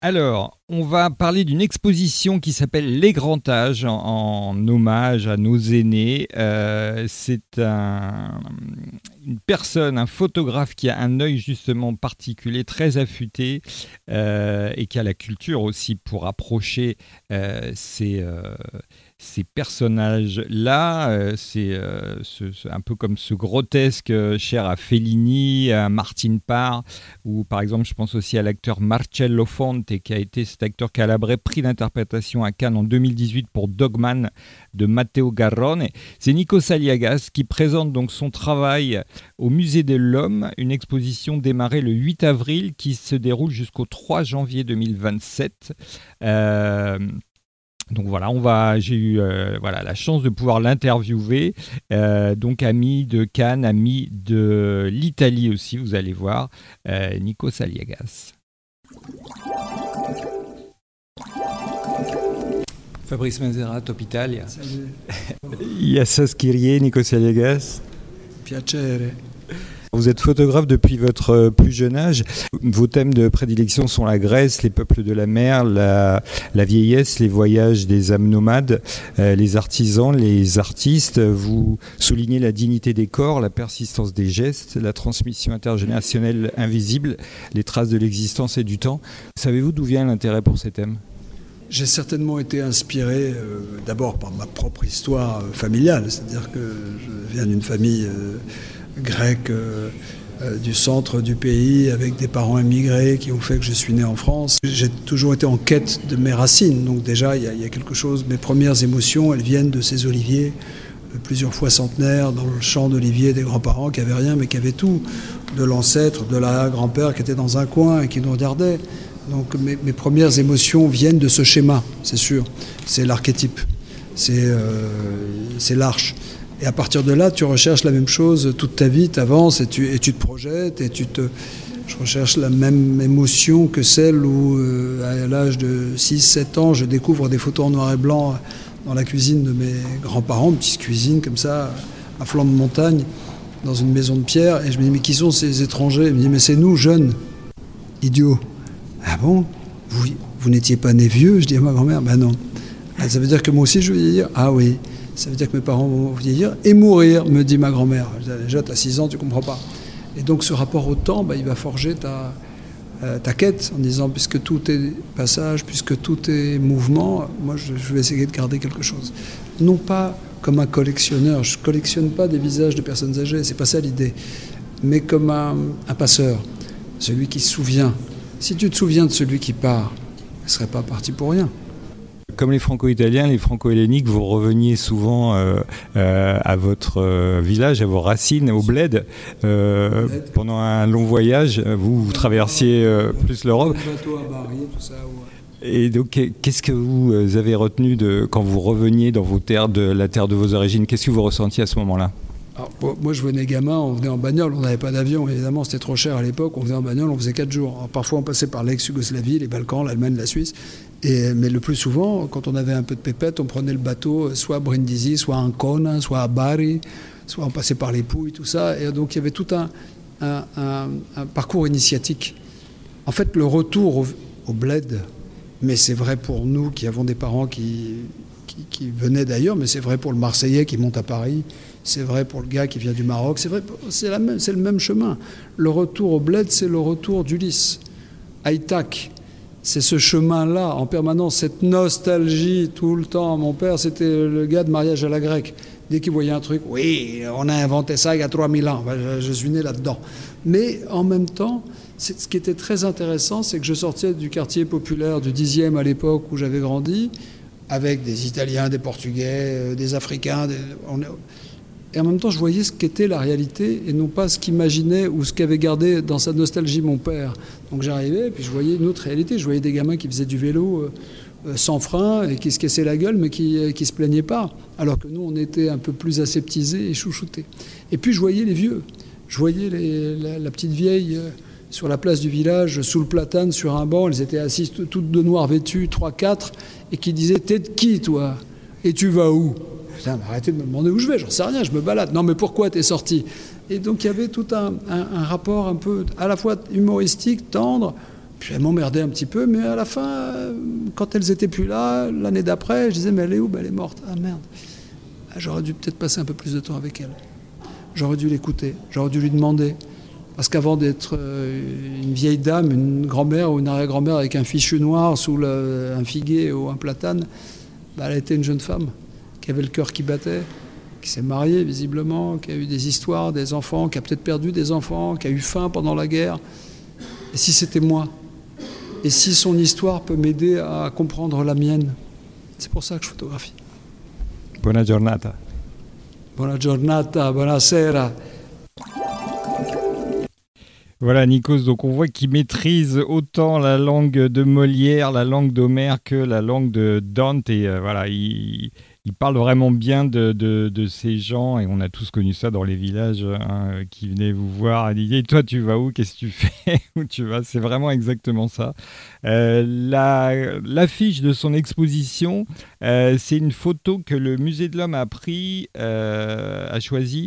Alors, on va parler d'une exposition qui s'appelle Les Grands Âges, en hommage à nos aînés. C'est une personne, un photographe qui a un œil justement particulier, très affûté, et qui a la culture aussi pour approcher ces personnages-là. C'est un peu comme ce grotesque cher à Fellini, à Martin Parr, ou par exemple je pense aussi à l'acteur Marcello Fonte, qui a été cet acteur calabré, prix d'interprétation à Cannes en 2018 pour Dogman de Matteo Garrone. C'est Nikos Aliagas qui présente donc son travail au Musée de l'Homme, une exposition démarrée le 8 avril qui se déroule jusqu'au 3 janvier 2027. Donc voilà, j'ai eu la chance de pouvoir l'interviewer. Donc ami de Cannes, ami de l'Italie aussi, vous allez voir, Nikos Aliagas. Fabrice Manzera, Top Italia. Yassas Kyrie, Nikos Aliagas. Piacere. Vous êtes photographe depuis votre plus jeune âge. Vos thèmes de prédilection sont la Grèce, les peuples de la mer, la vieillesse, les voyages des âmes nomades, les artisans, les artistes. Vous soulignez la dignité des corps, la persistance des gestes, la transmission intergénérationnelle invisible, les traces de l'existence et du temps. Savez-vous d'où vient l'intérêt pour ces thèmes ? J'ai certainement été inspiré d'abord par ma propre histoire familiale, c'est-à-dire que je viens d'une famille grecque du centre du pays avec des parents immigrés qui ont fait que je suis né en France. J'ai toujours été en quête de mes racines, donc déjà il y a quelque chose, mes premières émotions elles viennent de ces oliviers plusieurs fois centenaires dans le champ d'oliviers des grands-parents qui n'avaient rien mais qui avaient tout, de l'ancêtre, de l'arrière-grand-père qui était dans un coin et qui nous regardait. Donc mes premières émotions viennent de ce schéma, c'est sûr. C'est l'archétype, c'est l'arche. Et à partir de là, tu recherches la même chose toute ta vie, tu avances et tu te projettes. Je recherche la même émotion que celle où, à l'âge de 6-7 ans, je découvre des photos en noir et blanc dans la cuisine de mes grands-parents, une petite cuisine comme ça, à flanc de montagne, dans une maison de pierre. Et je me dis, mais qui sont ces étrangers ? Il me dit, mais c'est nous, jeunes, idiots. Ah bon ? Vous n'étiez pas né vieux ? Je dis à ma grand-mère, ben non. Ah, ça veut dire que moi aussi je vais vieillir ? Ah oui. Ça veut dire que mes parents vont vieillir et mourir, me dit ma grand-mère. Déjà, tu as 6 ans, tu ne comprends pas. Et donc ce rapport au temps, il va forger ta quête en disant, puisque tout est passage, puisque tout est mouvement, moi je vais essayer de garder quelque chose. Non pas comme un collectionneur, je ne collectionne pas des visages de personnes âgées, c'est pas ça l'idée, mais comme un passeur, celui qui se souvient. Si tu te souviens de celui qui part, il ne serait pas parti pour rien. Comme les franco-italiens, les franco-helléniques, vous reveniez souvent à votre village, à vos racines, au bled. Pendant un long voyage, vous traversiez plus l'Europe. Et donc, qu'est-ce que vous avez retenu quand vous reveniez dans vos terres, de la terre de vos origines ? Qu'est-ce que vous ressentiez à ce moment-là ? Alors, moi, je venais gamin, on venait en bagnole, on n'avait pas d'avion, évidemment, c'était trop cher à l'époque, on venait en bagnole, on faisait 4 jours. Alors, parfois, on passait par l'ex-Yougoslavie, les Balkans, l'Allemagne, la Suisse, mais le plus souvent, quand on avait un peu de pépette, on prenait le bateau, soit à Brindisi, soit à Ancona, soit à Bari, soit on passait par les Pouilles, tout ça, et donc il y avait tout un parcours initiatique. En fait, le retour au bled, mais c'est vrai pour nous qui avons des parents qui venaient d'ailleurs, mais c'est vrai pour le Marseillais qui monte à Paris, c'est vrai pour le gars qui vient du Maroc, c'est le même chemin. Le retour au bled, c'est le retour d'Ulysse, à Ithaque. C'est ce chemin-là, en permanence, cette nostalgie tout le temps. Mon père, c'était le gars de mariage à la grecque. Dès qu'il voyait un truc, oui, on a inventé ça il y a 3000 ans, je suis né là-dedans. Mais en même temps, ce qui était très intéressant, c'est que je sortais du quartier populaire du 10e à l'époque où j'avais grandi, avec des Italiens, des Portugais, des Africains. Et en même temps, je voyais ce qu'était la réalité et non pas ce qu'imaginait ou ce qu'avait gardé dans sa nostalgie mon père. Donc j'arrivais et puis je voyais une autre réalité. Je voyais des gamins qui faisaient du vélo sans frein et qui se cassaient la gueule mais qui se plaignaient pas. Alors que nous, on était un peu plus aseptisés et chouchoutés. Et puis je voyais les vieux. Je voyais la petite vieille sur la place du village, sous le platane, sur un banc. Elles étaient assises toutes de noir vêtues, 3-4, et qui disaient « T'es de qui, toi ? Et tu vas où ?» Putain, arrêtez de me demander où je vais, j'en sais rien, je me balade. Non, mais pourquoi t'es sorti ? Et donc il y avait tout un rapport un peu à la fois humoristique, tendre, Puis elles m'emmerdaient un petit peu, mais à la fin, quand elles étaient plus là, l'année d'après, je disais, mais elle est où? Elle est morte. Ah merde. J'aurais dû peut-être passer un peu plus de temps avec elle. J'aurais dû l'écouter, j'aurais dû lui demander. Parce qu'avant d'être une vieille dame, une grand-mère ou une arrière-grand-mère avec un fichu noir sous un figuier ou un platane, elle était une jeune femme qui avait le cœur qui battait, qui s'est mariée visiblement, qui a eu des histoires, des enfants, qui a peut-être perdu des enfants, qui a eu faim pendant la guerre. Et si c'était moi? Et si son histoire peut m'aider à comprendre la mienne? C'est pour ça que je photographie. Buona giornata. Buona giornata, buonasera. Voilà, Nikos, donc on voit qu'il maîtrise autant la langue de Molière, la langue d'Homère que la langue de Dante. Et voilà, il parle vraiment bien de ces gens, et on a tous connu ça dans les villages, qui venaient vous voir et disaient, toi tu vas où, qu'est-ce que tu fais, où tu vas, c'est vraiment exactement ça. L'affiche de son exposition, c'est une photo que le Musée de l'Homme a choisi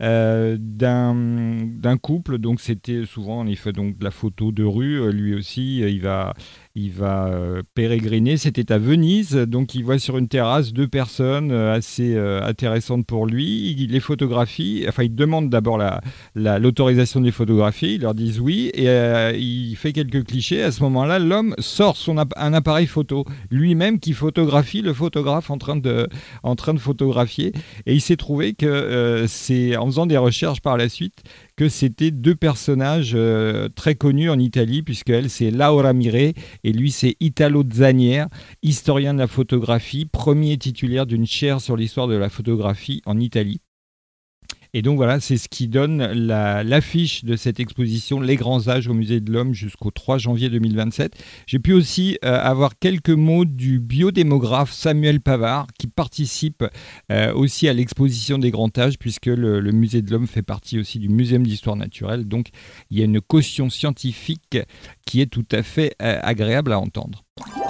d'un couple. Donc c'était souvent en effet donc de la photo de rue. Lui aussi, il va pérégriner. C'était à Venise, donc il voit sur une terrasse deux personnes assez intéressantes pour lui. Il les photographie, enfin il demande d'abord l'autorisation de les photographier, ils leur disent oui, et il fait quelques clichés. À ce moment-là, l'homme sort un appareil photo, lui-même qui photographie le photographe en train de photographier, et il s'est trouvé que c'est en faisant des recherches par la suite que c'était deux personnages très connus en Italie, puisqu'elle c'est Laura Miré et lui c'est Italo Zanier, historien de la photographie, premier titulaire d'une chaire sur l'histoire de la photographie en Italie. Et donc voilà, c'est ce qui donne l'affiche de cette exposition Les Grands Âges au Musée de l'Homme jusqu'au 3 janvier 2027. J'ai pu aussi avoir quelques mots du biodémographe Samuel Pavard qui participe aussi à l'exposition des Grands Âges, puisque le Musée de l'Homme fait partie aussi du Muséum d'Histoire Naturelle. Donc il y a une caution scientifique qui est tout à fait agréable à entendre.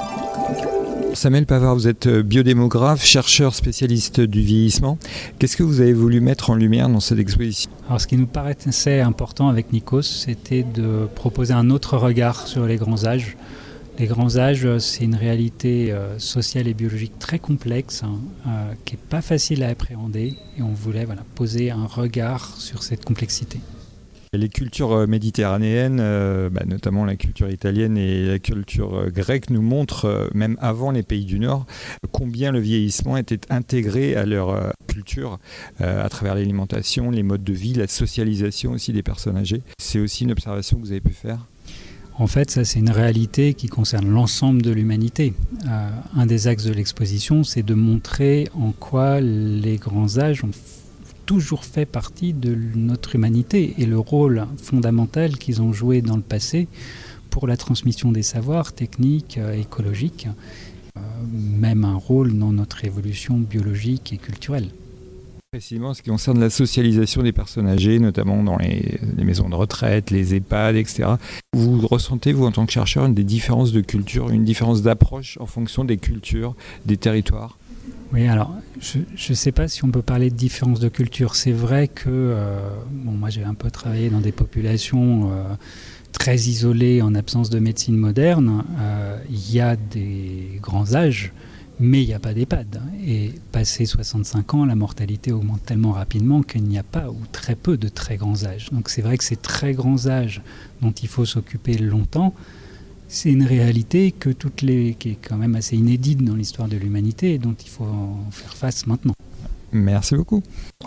Samuel Pavard, vous êtes biodémographe, chercheur spécialiste du vieillissement. Qu'est-ce que vous avez voulu mettre en lumière dans cette exposition ? Alors, ce qui nous paraissait important avec Nikos, c'était de proposer un autre regard sur les grands âges. Les grands âges, c'est une réalité sociale et biologique très complexe, qui n'est pas facile à appréhender, et on voulait poser un regard sur cette complexité. Les cultures méditerranéennes, notamment la culture italienne et la culture grecque, nous montrent, même avant les pays du Nord, combien le vieillissement était intégré à leur culture, à travers l'alimentation, les modes de vie, la socialisation aussi des personnes âgées. C'est aussi une observation que vous avez pu faire ? En fait, ça c'est une réalité qui concerne l'ensemble de l'humanité. Un des axes de l'exposition, c'est de montrer en quoi les grands âges ont toujours fait partie de notre humanité et le rôle fondamental qu'ils ont joué dans le passé pour la transmission des savoirs techniques, écologiques, même un rôle dans notre évolution biologique et culturelle. Précisément en ce qui concerne la socialisation des personnes âgées, notamment dans les maisons de retraite, les EHPAD, etc. Vous ressentez, vous, en tant que chercheur, des différences de culture, une différence d'approche en fonction des cultures, des territoires ? Oui, alors, je ne sais pas si on peut parler de différence de culture. C'est vrai que, moi j'ai un peu travaillé dans des populations très isolées en absence de médecine moderne. Il y a des grands âges, mais il n'y a pas d'EHPAD. Et passé 65 ans, la mortalité augmente tellement rapidement qu'il n'y a pas ou très peu de très grands âges. Donc c'est vrai que ces très grands âges dont il faut s'occuper longtemps, c'est une réalité qui est quand même assez inédite dans l'histoire de l'humanité et dont il faut faire face maintenant. Merci beaucoup.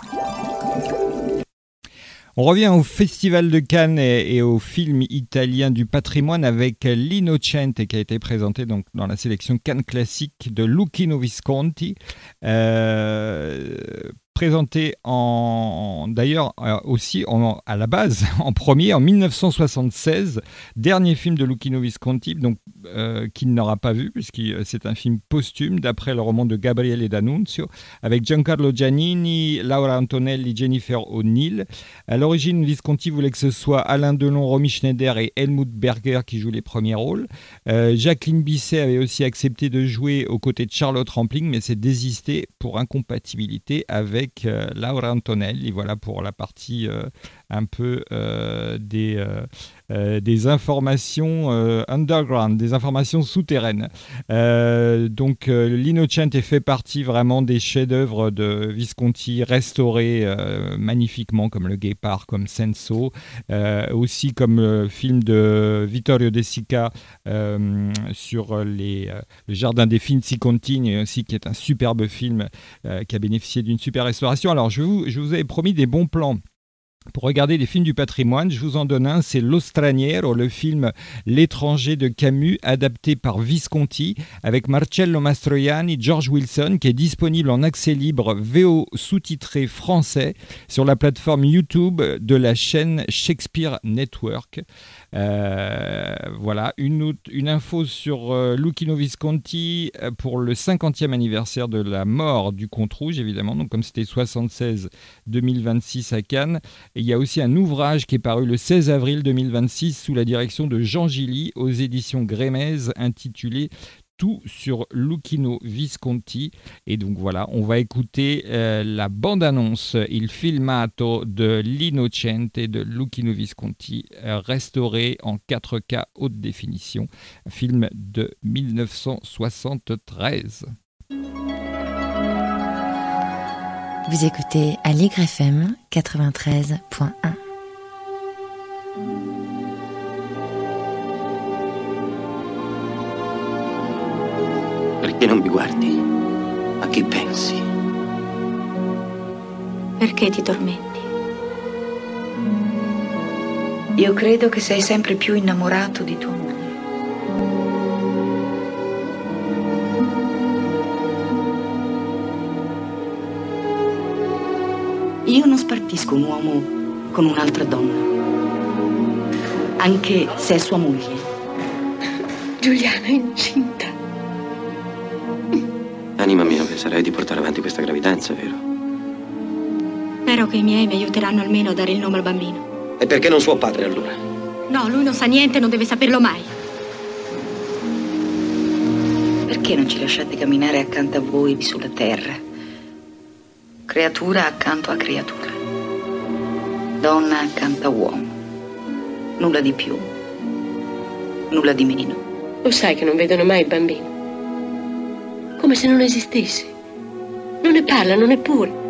On revient au Festival de Cannes et au film italien du patrimoine avec l'Innocente qui a été présenté donc dans la sélection Cannes classique de Luchino Visconti. Présenté d'ailleurs aussi à la base, en premier, en 1976, dernier film de Luchino Visconti, donc qu'il n'aura pas vu, puisque c'est un film posthume, d'après le roman de Gabriele D'Annunzio, avec Giancarlo Giannini, Laura Antonelli, Jennifer O'Neill. À l'origine, Visconti voulait que ce soit Alain Delon, Romy Schneider et Helmut Berger qui jouent les premiers rôles. Jacqueline Bisset avait aussi accepté de jouer aux côtés de Charlotte Rampling, mais s'est désistée pour incompatibilité avec Laura Antonelli. Voilà pour la partie un peu des informations underground, des informations souterraines. Donc l'Innocente fait partie vraiment des chefs-d'œuvre de Visconti, restaurés magnifiquement, comme Le Guépard, comme Senso, aussi comme le film de Vittorio De Sica sur le jardin des Finzi Contini, aussi, qui est un superbe film qui a bénéficié d'une super restauration. Alors je vous avais promis des bons plans pour regarder les films du patrimoine. Je vous en donne un, c'est Lo Straniero, le film L'étranger de Camus, adapté par Visconti, avec Marcello Mastroianni, George Wilson, qui est disponible en accès libre VO sous-titré français sur la plateforme YouTube de la chaîne Shakespeare Network. Voilà, une info sur Luchino Visconti pour le 50e anniversaire de la mort du Comte Rouge, évidemment, donc comme c'était 76-2026 à Cannes. Et il y a aussi un ouvrage qui est paru le 16 avril 2026 sous la direction de Jean Gilly aux éditions Grémez, intitulé Tout sur Luchino Visconti. Et donc voilà, on va écouter la bande-annonce Il Filmato de l'Innocente de Luchino Visconti, restauré en 4K haute définition, un film de 1973. Vous écoutez Aligre FM 93.1. Perché non mi guardi? A chi pensi? Perché ti tormenti? Io credo che sei sempre più innamorato di tua moglie. Io non spartisco un uomo con un'altra donna, anche se è sua moglie. Giuliana è incinta. Anima mia, penserai di portare avanti questa gravidanza, vero? Spero che i miei mi aiuteranno almeno a dare il nome al bambino. E perché non suo padre, allora? No, lui non sa niente, non deve saperlo mai. Perché non ci lasciate camminare accanto a voi sulla terra? Creatura accanto a creatura. Donna accanto a uomo. Nulla di più. Nulla di meno. Lo sai che non vedono mai il bambino? Come se non esistesse. Non ne parlano neppure.